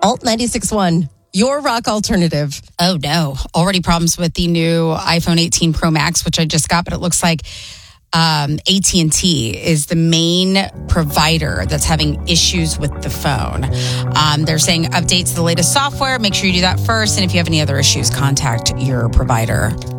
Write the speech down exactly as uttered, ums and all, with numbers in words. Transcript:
Alt ninety-six point one, your rock alternative. Oh, no. Already problems with the new iPhone eighteen Pro Max, which I just got, but it looks like um, A T and T is the main provider that's having issues with the phone. Um, they're saying update to the latest software. Make sure you do that first. And if you have any other issues, contact your provider.